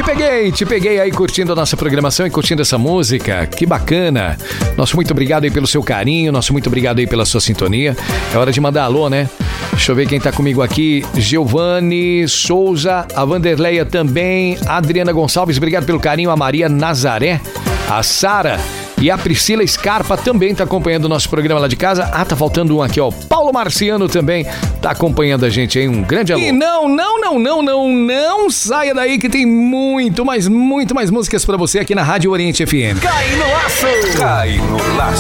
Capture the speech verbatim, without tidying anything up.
peguei, te peguei aí curtindo a nossa programação e curtindo essa música. Que bacana. Nosso muito obrigado aí pelo seu carinho, nosso muito obrigado aí pela sua sintonia. É hora de mandar alô, né? Deixa eu ver quem tá comigo aqui. Giovanni Souza, a Vanderleia também, a Adriana Gonçalves, obrigado pelo carinho, a Maria Nazaré, a Sara e a Priscila Scarpa também tá acompanhando o nosso programa lá de casa. Ah, tá faltando um aqui, ó. Paulo Marciano também tá acompanhando a gente aí. Um grande alô. E não, não, não, não, não, não saia daí que tem muito mais, muito mais músicas pra você aqui na Rádio Oriente F M. Cai no laço! Cai no laço!